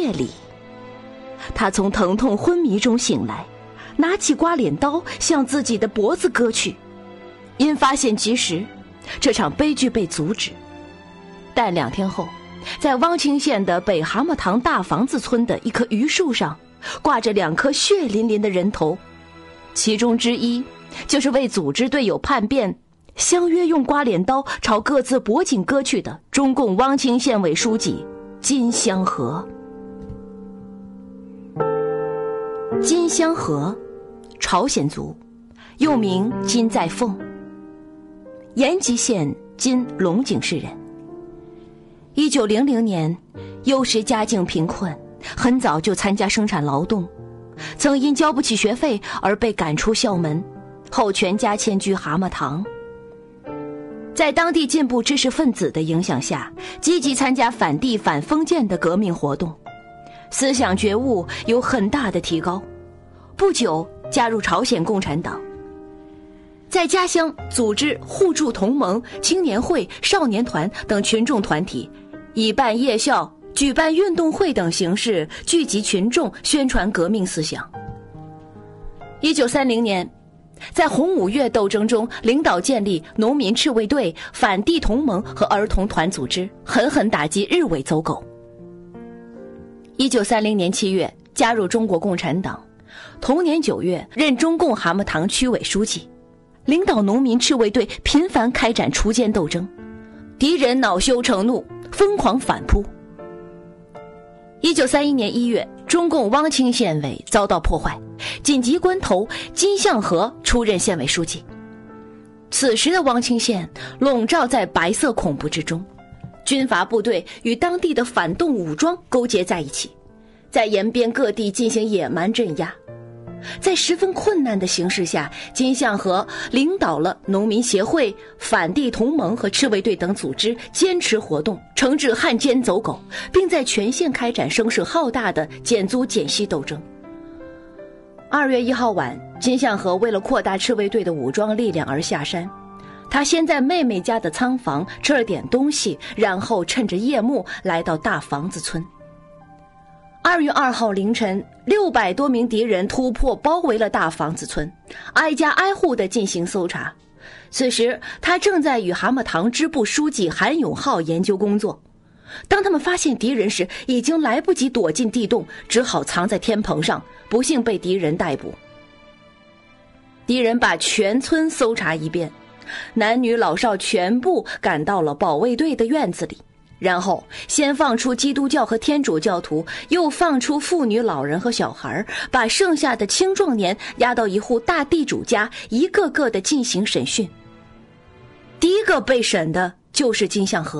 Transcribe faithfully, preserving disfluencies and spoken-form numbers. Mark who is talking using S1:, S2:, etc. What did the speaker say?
S1: 夜里，他从疼痛昏迷中醒来，拿起刮脸刀向自己的脖子割去。因发现及时，这场悲剧被阻止。但两天后，在汪清县的北蛤蟆塘大房子村的一棵榆树上，挂着两颗血淋淋的人头，其中之一就是为组织队友叛变，相约用刮脸刀朝各自脖颈割去的中共汪清县委书记金香河。金香河，朝鲜族，又名金在凤，延吉县今龙井市人。一九零零年，幼时家境贫困，很早就参加生产劳动，曾因交不起学费而被赶出校门，后全家迁居蛤蟆塘。在当地进步知识分子的影响下，积极参加反帝反封建的革命活动，思想觉悟有很大的提高。不久加入朝鲜共产党，在家乡组织互助同盟、青年会、少年团等群众团体，以办夜校、举办运动会等形式聚集群众，宣传革命思想。一九三零年，在红五月斗争中，领导建立农民赤卫队、反帝同盟和儿童团组织，狠狠打击日伪走狗。一九三零年七月，加入中国共产党，同年九月任中共蛤蟆塘区委书记，领导农民赤卫队频繁开展锄奸斗争，敌人恼羞成怒，疯狂反扑。一九三一年一月，中共汪清县委遭到破坏，紧急关头，金相河出任县委书记。此时的汪清县笼罩在白色恐怖之中，军阀部队与当地的反动武装勾结在一起，在延边各地进行野蛮镇压。在十分困难的形势下，金相河领导了农民协会、反帝同盟和赤卫队等组织坚持活动，惩治汉奸走狗，并在全县开展声势浩大的减租减息斗争。二月一号晚，金相河为了扩大赤卫队的武装力量而下山，他先在妹妹家的仓房吃了点东西，然后趁着夜幕来到大房子村。二月二号凌晨，六百多名敌人突破包围了大房子村，挨家挨户地进行搜查。此时他正在与蛤蟆塘支部书记韩永浩研究工作。当他们发现敌人时，已经来不及躲进地洞，只好藏在天棚上，不幸被敌人逮捕。敌人把全村搜查一遍，男女老少全部赶到了保卫队的院子里，然后先放出基督教和天主教徒，又放出妇女老人和小孩，把剩下的青壮年押到一户大地主家，一个个的进行审讯。第一个被审的就是金相河。